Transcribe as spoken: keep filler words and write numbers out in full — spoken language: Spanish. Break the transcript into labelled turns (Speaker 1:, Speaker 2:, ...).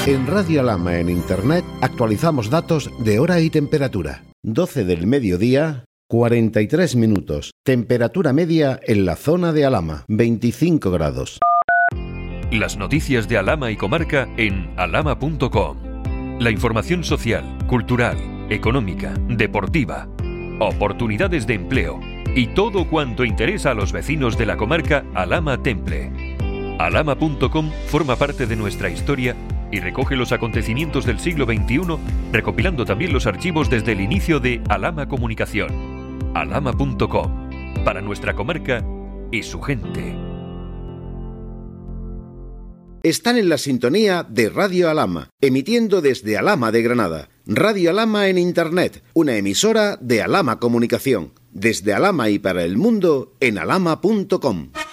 Speaker 1: En Radio Alhama en Internet actualizamos datos de hora y temperatura. doce del mediodía, cuarenta y tres minutos. Temperatura media en la zona de Alhama, veinticinco grados.
Speaker 2: Las noticias de Alhama y comarca en alhama punto com. La información social, cultural, económica, deportiva, oportunidades de empleo y todo cuanto interesa a los vecinos de la comarca Alhama Temple. alhama punto com forma parte de nuestra historia y recoge los acontecimientos del siglo veintiuno, recopilando también los archivos desde el inicio de Alhama Comunicación. alhama punto com, para nuestra comarca y su gente.
Speaker 1: Están en la sintonía de Radio Alhama, emitiendo desde Alhama de Granada. Radio Alhama en Internet, una emisora de Alhama Comunicación. Desde Alhama y para el mundo en alhama punto com.